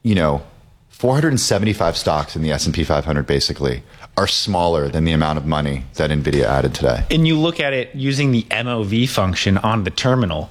475 stocks in the S&P 500 basically are smaller than the amount of money that NVIDIA added today. And you look at it using the MOV function on the terminal,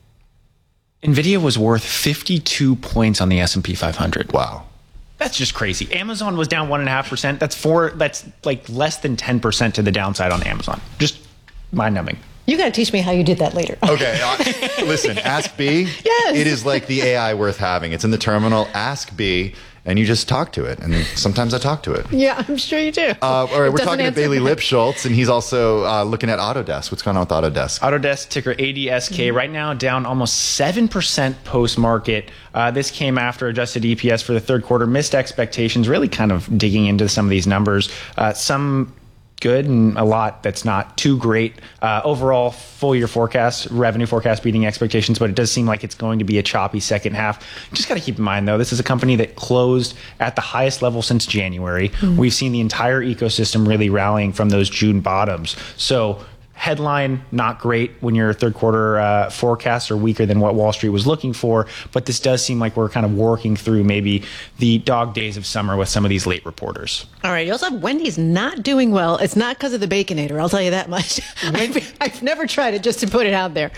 NVIDIA was worth 52 points on the S&P 500. Wow. That's just crazy. Amazon was down 1.5%. That's like less than 10% to the downside on Amazon. Just mind-numbing. You got to teach me how you did that later. Okay. Listen, Ask B. Yes. It is like the AI worth having. It's in the terminal, Ask B, and you just talk to it. And sometimes I talk to it. Yeah, I'm sure you do. All right, we're talking to Bailey Lipschultz, and he's also looking at Autodesk. What's going on with Autodesk? Autodesk, ticker ADSK, right now down almost 7% post-market. This came after adjusted EPS for the third quarter missed expectations, really kind of digging into some of these numbers. Some good and a lot that's not too great. Overall, full-year forecast, revenue forecast beating expectations, but it does seem like it's going to be a choppy second half. Just got to keep in mind, though, this is a company that closed at the highest level since January. We've seen the entire ecosystem really rallying from those June bottoms. So headline, not great when your third quarter forecasts are weaker than what Wall Street was looking for, but this does seem like we're kind of working through maybe the dog days of summer with some of these late reporters. All right, you also have Wendy's not doing well. It's not because of the Baconator, I'll tell you that much. I've never tried it, just to put it out there.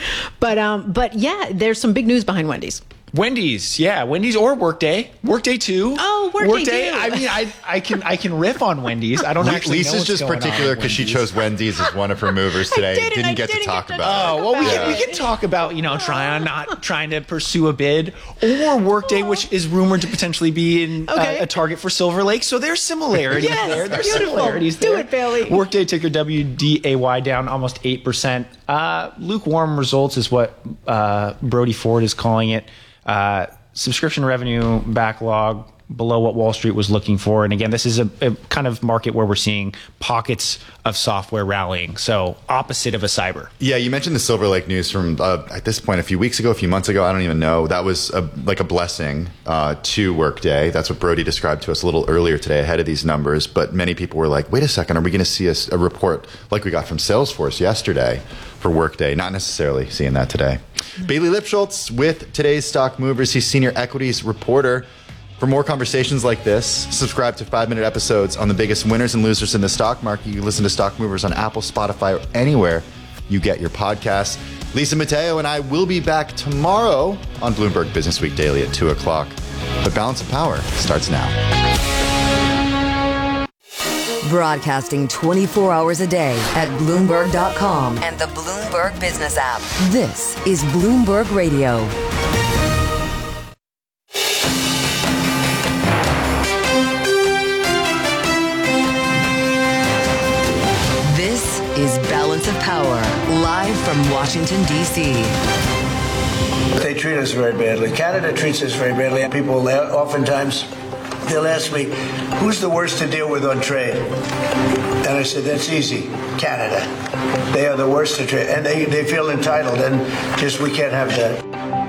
But yeah, there's some big news behind Wendy's. Wendy's, yeah, Wendy's or Workday, Workday too. Oh, Workday too. I mean, I can riff on Wendy's. I don't actually know Lisa's what's just going particular because she chose Wendy's as one of her movers today. Didn't get to talk about it. Oh, well, we can talk about, not trying to pursue a bid, or Workday, which is rumored to potentially be in a target for Silver Lake. So there's similarities there. There's beautiful. similarities there. Do it, Bailey. Workday ticker WDAY down almost 8%. Lukewarm results is what Brody Ford is calling it. Subscription revenue backlog below what Wall Street was looking for. And again, this is a kind of market where we're seeing pockets of software rallying. So opposite of a cyber. Yeah, you mentioned the Silver Lake news from, at this point, a few weeks ago, a few months ago. I don't even know. That was like a blessing to Workday. That's what Brody described to us a little earlier today ahead of these numbers. But many people were like, wait a second, are we going to see a report like we got from Salesforce yesterday for Workday? Not necessarily seeing that today. Bailey Lipschultz with today's Stock Movers. He's senior equities reporter. For more conversations like this, subscribe to 5-minute episodes on the biggest winners and losers in the stock market. You can listen to Stock Movers on Apple, Spotify, or anywhere you get your podcasts. Lisa Mateo and I will be back tomorrow on Bloomberg Business Week Daily at 2 o'clock. But Balance of Power starts now. Broadcasting 24 hours a day at Bloomberg.com and the Bloomberg Business app. This is Bloomberg Radio. This is Balance of Power, live from Washington, D.C. They treat us very badly. Canada treats us very badly. People oftentimes, they'll ask me, who's the worst to deal with on trade? And I said, that's easy, Canada. They are the worst to trade. And they feel entitled, and just we can't have that.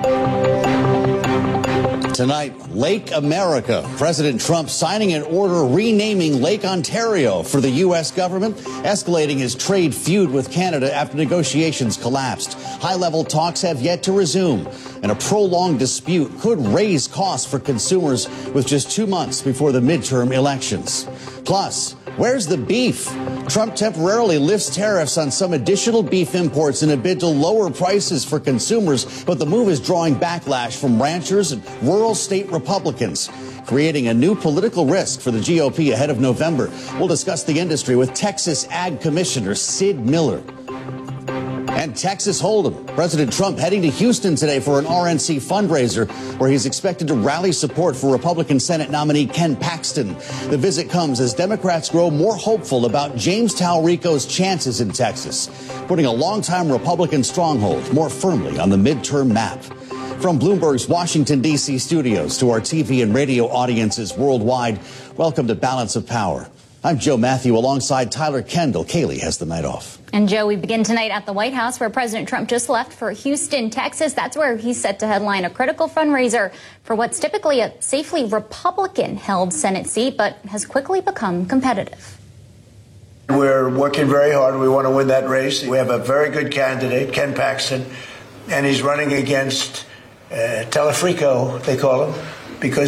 Tonight, Lake America. President Trump signing an order renaming Lake Ontario for the U.S. government, escalating his trade feud with Canada after negotiations collapsed. High-level talks have yet to resume, and a prolonged dispute could raise costs for consumers with just 2 months before the midterm elections. Plus, where's the beef? Trump temporarily lifts tariffs on some additional beef imports in a bid to lower prices for consumers, but the move is drawing backlash from ranchers and rural state Republicans, creating a new political risk for the GOP ahead of November. We'll discuss the industry with Texas Ag Commissioner Sid Miller. And Texas Hold'em. President Trump heading to Houston today for an RNC fundraiser where he's expected to rally support for Republican Senate nominee Ken Paxton. The visit comes as Democrats grow more hopeful about James Talrico's chances in Texas, putting a longtime Republican stronghold more firmly on the midterm map. From Bloomberg's Washington, D.C. studios to our TV and radio audiences worldwide, welcome to Balance of Power. I'm Joe Matthew alongside Tyler Kendall. Kaylee has the night off. And Joe, we begin tonight at the White House where President Trump just left for Houston, Texas. That's where he's set to headline a critical fundraiser for what's typically a safely Republican-held Senate seat, but has quickly become competitive. We're working very hard. We want to win that race. We have a very good candidate, Ken Paxton, and he's running against Telefrico, they call him, because